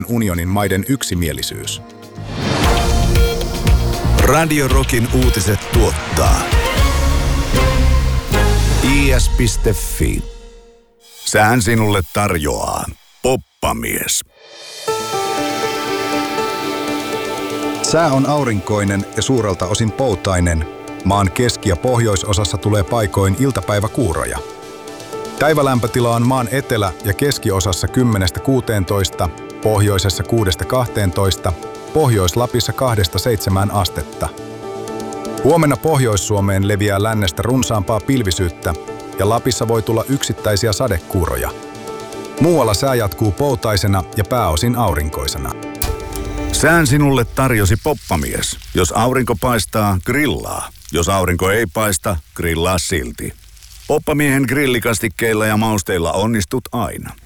unionin maiden yksimielisyys. Radio Rockin uutiset tuottaa is.fi. Sään sinulle tarjoaa Poppamies. Sää on aurinkoinen ja suurelta osin poutainen. Maan keski- ja pohjoisosassa tulee paikoin iltapäiväkuuroja. Päivälämpötila on maan etelä- ja keskiosassa 10–16, pohjoisessa 6–12, Pohjois-Lapissa 2–7 astetta. Huomenna Pohjois-Suomeen leviää lännestä runsaampaa pilvisyyttä ja Lapissa voi tulla yksittäisiä sadekuuroja. Muualla sää jatkuu poutaisena ja pääosin aurinkoisena. Sään sinulle tarjosi Poppamies. Jos aurinko paistaa, grillaa. Jos aurinko ei paista, grillaa silti. Poppamiehen grillikastikkeilla ja mausteilla onnistut aina.